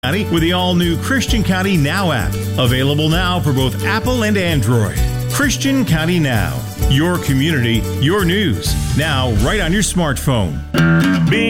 County with the all-new Christian County Now app, available now for both Apple and Android. Christian County Now, your community, your news, now right on your smartphone.